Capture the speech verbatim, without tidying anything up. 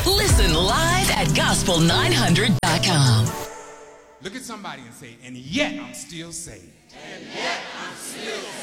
Listen live at gospel nine hundred dot com. Look at somebody and say, and yet I'm still saved. And yet I'm still saved.